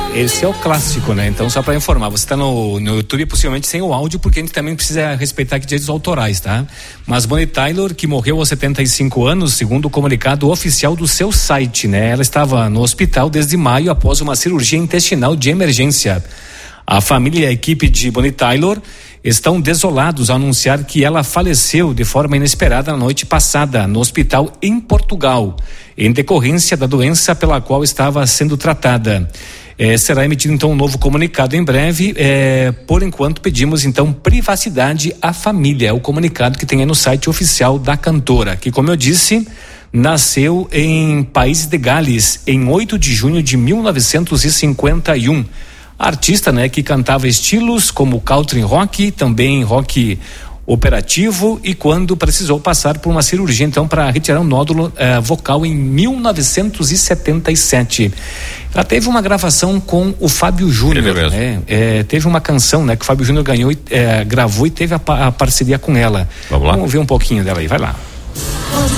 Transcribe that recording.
Esse é o clássico, né? Então, só para informar, você está no YouTube, possivelmente sem o áudio, porque a gente também precisa respeitar aqui direitos autorais, tá? Mas Bonnie Tyler, que morreu aos 75 anos, segundo o comunicado oficial do seu site, né? Ela estava no hospital desde maio após uma cirurgia intestinal de emergência. A família e a equipe de Bonnie Tyler estão desolados ao anunciar que ela faleceu de forma inesperada na noite passada no hospital em Portugal, em decorrência da doença pela qual estava sendo tratada. Será emitido então um novo comunicado em breve. Por enquanto pedimos então privacidade à família. É o comunicado que tem aí no site oficial da cantora, que, como eu disse, nasceu em País de Gales em 8 de junho de 1951. Artista, né, que cantava estilos como country rock, também rock operativo, e quando precisou passar por uma cirurgia então para retirar um nódulo vocal em 1977. Ela teve uma gravação com o Fábio Júnior, né? Teve uma canção, né, que o Fábio Júnior ganhou, gravou, e teve a parceria com ela. Vamos lá? Vamos ver um pouquinho dela aí, vai lá.